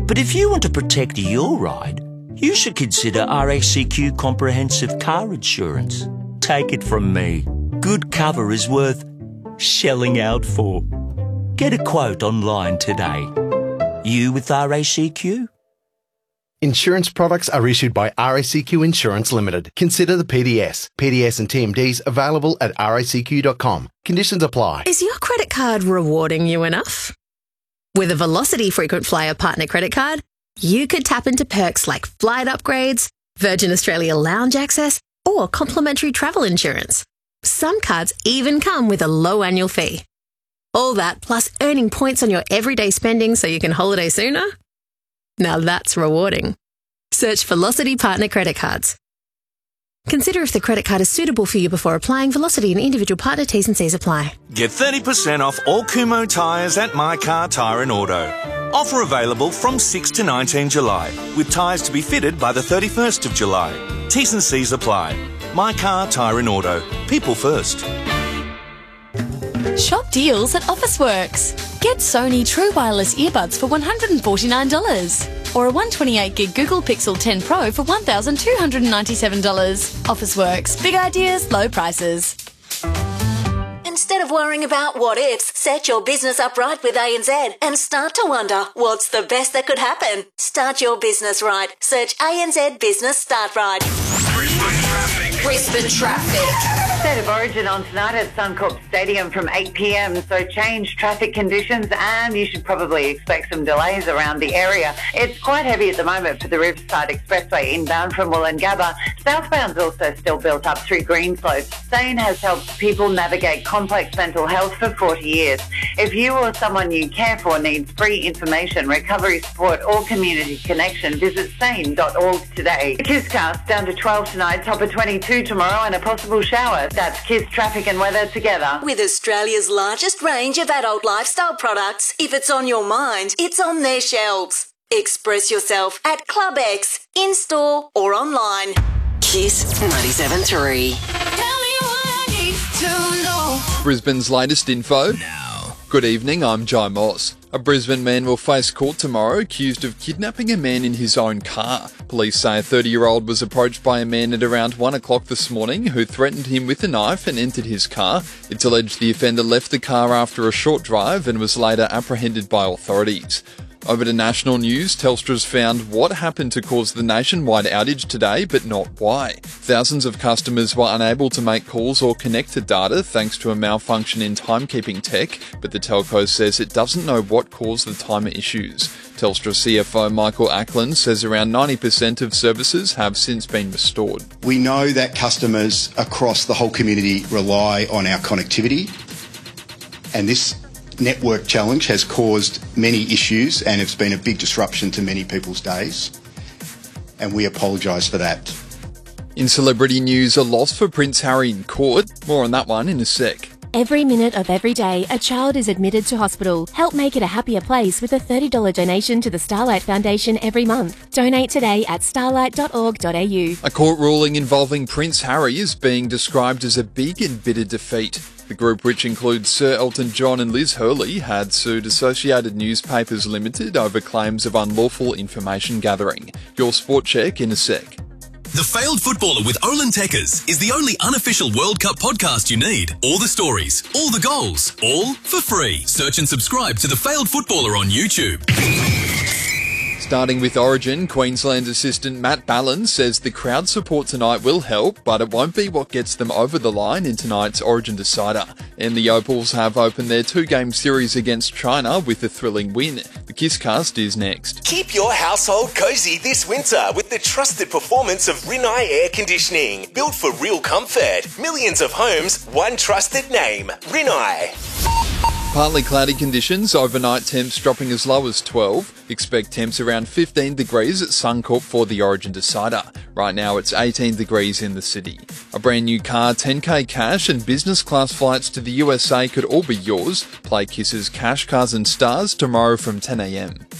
But if you want to protect your ride, you should consider RACQ Comprehensive Car Insurance. Take it from me. Good cover is worth shelling out for. Get a quote online today. You with RACQ? Insurance products are issued by RACQ Insurance Limited. Consider the PDS. PDS and TMDs available at racq.com. Conditions apply. Is your credit card rewarding you enough? With a Velocity Frequent Flyer Partner Credit Card, you could tap into perks like flight upgrades, Virgin Australia lounge access, or complimentary travel insurance. Some cards even come with a low annual fee. All that plus earning points on your everyday spending so you can holiday sooner? Now that's rewarding. Search Velocity Partner Credit Cards. Consider if the credit card is suitable for you before applying. Velocity and individual partner T's and C's apply. Get 30% off all Kumho tyres at My Car Tyre and Auto. Offer available from 6 to 19 July, with tyres to be fitted by the 31st of July. T's and C's apply. My Car Tyre and Auto. People first. Shop deals at Officeworks. Get Sony True Wireless earbuds for $149 or a 128GB Google Pixel 10 Pro for $1,297. Officeworks. Big ideas, low prices. Instead of worrying about what ifs, set your business up right with ANZ and start to wonder what's the best that could happen. Start your business right. Search ANZ Business Start Right. Brisbane traffic. State of Origin on tonight at Suncorp Stadium from 8 p.m, so change traffic conditions and you should probably expect some delays around the area. It's quite heavy at the moment for the Riverside Expressway inbound from Wollongabba. Southbound's also still built up through Greenslopes. Sane has helped people navigate complex mental health for 40 years. If you or someone you care for needs free information, recovery support or community connection, visit sane.org today. Kisscast down to 12 tonight, top of 22 tomorrow and a possible shower. That's Kiss Traffic and Weather together. With Australia's largest range of adult lifestyle products, if it's on your mind, it's on their shelves. Express yourself at Club X, in-store or online. Kiss 97.3. Brisbane's latest info now. Good evening, I'm Jai Moss. A Brisbane man will face court tomorrow accused of kidnapping a man in his own car. Police say a 30-year-old was approached by a man at around 1 o'clock this morning who threatened him with a knife and entered his car. It's alleged the offender left the car after a short drive and was later apprehended by authorities. Over to national news, Telstra's found what happened to cause the nationwide outage today, but not why. Thousands of customers were unable to make calls or connect to data thanks to a malfunction in timekeeping tech, but the telco says it doesn't know what caused the timer issues. Telstra CFO Michael Ackland says around 90% of services have since been restored. We know that customers across the whole community rely on our connectivity, and this network challenge has caused many issues and it's been a big disruption to many people's days, and we apologise for that. In celebrity news, a loss for Prince Harry in court. More on that one in a sec. Every minute of every day, a child is admitted to hospital. Help make it a happier place with a $30 donation to the Starlight Foundation every month. Donate today at starlight.org.au. A court ruling involving Prince Harry is being described as a big and bitter defeat. The group, which includes Sir Elton John and Liz Hurley, had sued Associated Newspapers Limited over claims of unlawful information gathering. Your sport check in a sec. The Failed Footballer with Olin Tekkers is the only unofficial World Cup podcast you need. All the stories, all the goals, all for free. Search and subscribe to The Failed Footballer on YouTube. Starting with Origin, Queensland assistant Matt Ballin says the crowd support tonight will help, but it won't be what gets them over the line in tonight's Origin decider. And the Opals have opened their two-game series against China with a thrilling win. The Kisscast is next. Keep your household cosy this winter with the trusted performance of Rinnai Air Conditioning. Built for real comfort. Millions of homes, one trusted name. Rinnai. Partly cloudy conditions, overnight temps dropping as low as 12. Expect temps around 15 degrees at Suncorp for the Origin decider. Right now it's 18 degrees in the city. A brand new car, 10k cash and business class flights to the USA could all be yours. Play Kiss's Cash, Cars and Stars tomorrow from 10 a.m.